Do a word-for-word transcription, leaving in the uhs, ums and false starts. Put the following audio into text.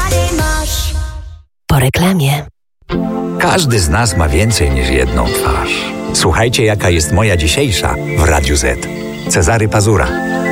Cezary masz. Po reklamie. Każdy z nas ma więcej niż jedną twarz. Słuchajcie, jaka jest moja dzisiejsza w Radiu Z. Cezary Pazura.